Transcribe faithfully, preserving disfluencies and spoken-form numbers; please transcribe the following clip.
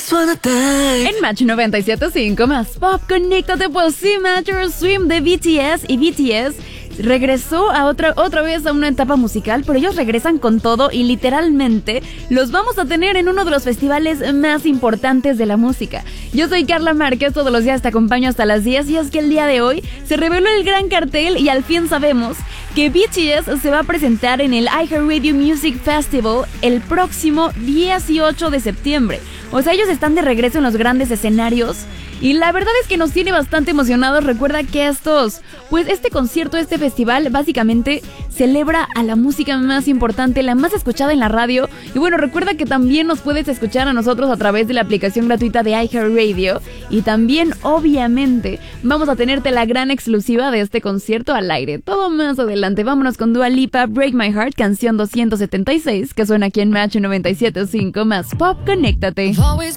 En Match noventa y siete punto cinco más pop, conéctate por sí, Matter Swim de B T S. Y B T S regresó a otra, otra vez a una etapa musical, pero ellos regresan con todo y literalmente los vamos a tener en uno de los festivales más importantes de la música. Yo soy Carla Márquez, todos los días te acompaño hasta las diez y es que el día de hoy se reveló el gran cartel y al fin sabemos que B T S se va a presentar en el iHeartRadio Music Festival el próximo dieciocho de septiembre. O sea, ellos están de regreso en los grandes escenarios y la verdad es que nos tiene bastante emocionados. Recuerda que estos, pues este concierto, este festival, básicamente celebra a la música más importante, la más escuchada en la radio. Y bueno, recuerda que también nos puedes escuchar a nosotros a través de la aplicación gratuita de iHeartRadio. Y también, obviamente, vamos a tenerte la gran exclusiva de este concierto al aire. Todo más adelante. Vámonos con Dua Lipa, Break My Heart, canción doscientos setenta y seis, que suena aquí en Match noventa y siete punto cinco más pop, conéctate. Always